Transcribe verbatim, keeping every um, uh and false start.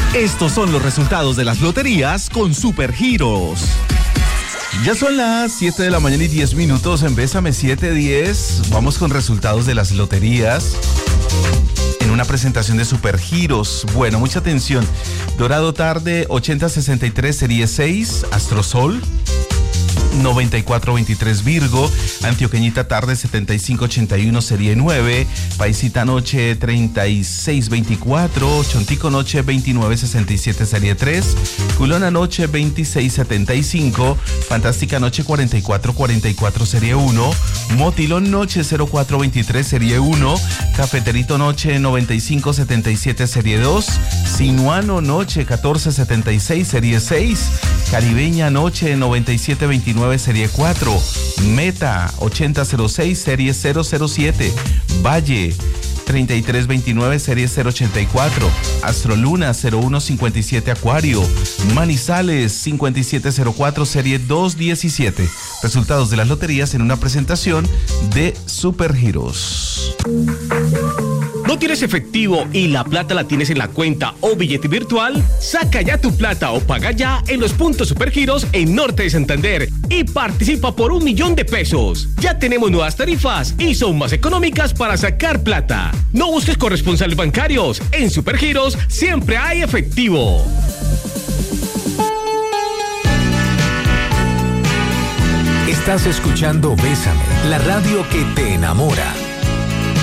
Estos son los resultados de las loterías con Supergiros. Ya son las siete de la mañana y diez minutos en Bésame siete diez. Vamos con resultados de las loterías en una presentación de Supergiros. Bueno, mucha atención. Dorado Tarde ochenta sesenta y tres serie seis, Astrosol noventa y cuatro veintitrés Virgo, Antioqueñita Tarde setenta y cinco ochenta y uno serie nueve, Paisita Noche treinta y seis veinticuatro, Chontico Noche veintinueve sesenta y siete serie tres, Culona Noche veintiséis setenta y cinco, Fantástica Noche cuarenta y cuatro cuarenta y cuatro serie uno, Motilón Noche cero cuatro veintitrés serie uno, Cafeterito Noche noventa y cinco setenta y siete serie dos, Sinuano Noche catorce setenta y seis serie seis, Caribeña Noche noventa y siete veintinueve serie cuatro, Meta ochenta cero seis serie cero cero siete, Valle treinta y tres veintinueve serie cero ochenta y cuatro, Astroluna cero uno cincuenta y siete Acuario, Manizales cincuenta y siete cero cuatro serie doscientos diecisiete. Resultados de las loterías en una presentación de Supergiros. ¿No tienes efectivo y la plata la tienes en la cuenta o billete virtual? Saca ya tu plata o paga ya en los puntos Supergiros en Norte de Santander y participa por un millón de pesos. Ya tenemos nuevas tarifas y son más económicas para sacar plata. No busques corresponsales bancarios. En Supergiros siempre hay efectivo. Estás escuchando Bésame, la radio que te enamora.